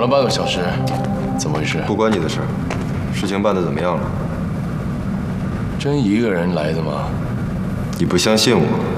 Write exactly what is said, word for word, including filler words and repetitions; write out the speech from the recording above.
了半个小时，怎么回事？ 不关你的事。事情办得怎么样了？ 真一个人来的吗？ 你不相信我？